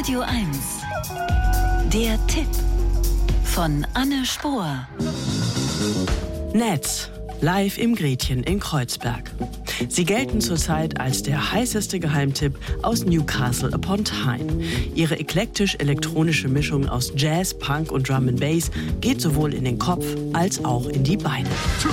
Radio 1. Der Tipp von Anne Spohr. Nets, live im Gretchen in Kreuzberg. Sie gelten zurzeit als der heißeste Geheimtipp aus Newcastle upon Tyne. Ihre eklektisch-elektronische Mischung aus Jazz, Punk und Drum and Bass geht sowohl in den Kopf als auch in die Beine. 2,